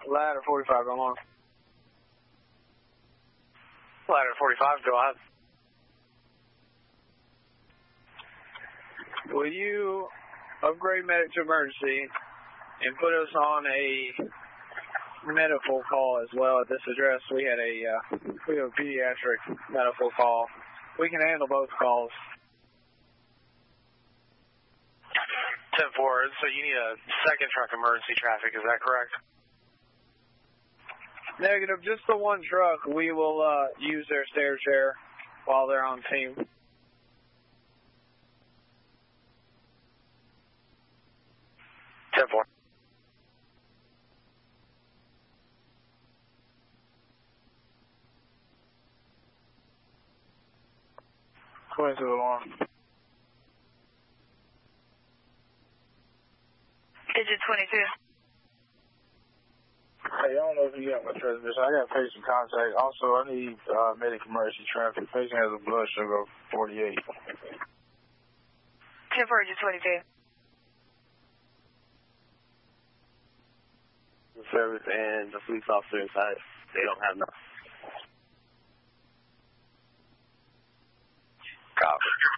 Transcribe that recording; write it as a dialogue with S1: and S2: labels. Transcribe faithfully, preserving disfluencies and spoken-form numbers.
S1: Ladder forty-five, go on.
S2: Ladder forty-five, go ahead.
S1: Will you upgrade medic to emergency and put us on a medical call as well at this address? We had a uh, we have a pediatric medical call. We can handle both calls.
S2: ten four, so you need a second truck emergency traffic, is that correct?
S1: Negative, just the one truck. We will uh, use their stair chair while they're on team.
S2: ten four.
S1: twenty-two alarm.
S3: Digit twenty-two.
S1: Hey, I don't know if you got my transmission. I got patient contact. Also, I need uh, medic emergency traffic. Patient has a blood sugar of forty-eight.
S3: ten four, digit twenty-two.
S4: Service and the police officer inside. They don't have enough.
S2: Copy.